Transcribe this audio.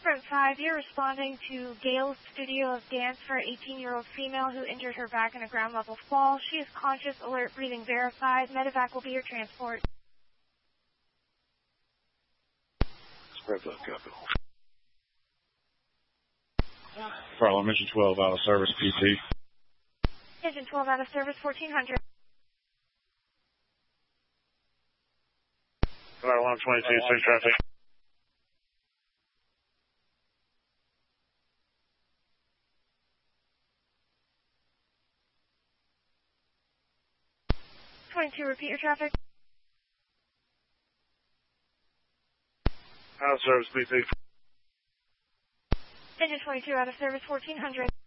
Front 5, you're responding to Gail's Studio of Dance for an 18-year-old female who injured her back in a ground-level fall. She is conscious, alert, breathing verified. Medevac will be your transport. Spread that capital. Farlow, Mission 12 out of service, PT. Engine 12 out of service, 1400. Flight 122, 6 traffic. Repeat your traffic. Out of service, PT. Engine 22 out of service, 1400.